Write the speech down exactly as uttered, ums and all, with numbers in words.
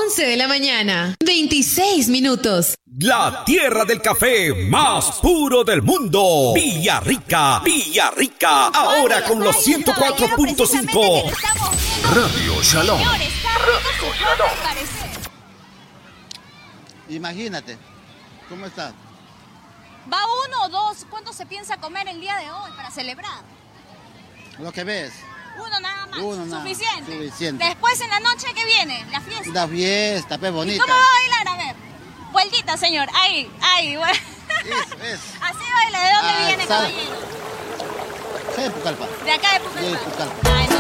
once de la mañana, veintiséis minutos. La tierra del café más puro del mundo. Villarrica, Villarrica. Ahora con los ciento cuatro punto cinco. Radio Shalom. Radio Shalom. Imagínate, ¿cómo estás? ¿Va uno o dos? ¿Cuánto se piensa comer el día de hoy para celebrar? Lo que ves. Uno nada más. Uno nada. Suficiente. Suficiente. Después en la noche, ¿qué viene? La fiesta. La fiesta, pues bonita. ¿Y cómo va a bailar? A ver. Vueltita, señor. Ahí, ahí. Eso, eso. Así baila. ¿De dónde Ah, viene, sabe. caballero? Sí, de Pucallpa. De acá de Pucallpa. De Pucallpa. Ay, no.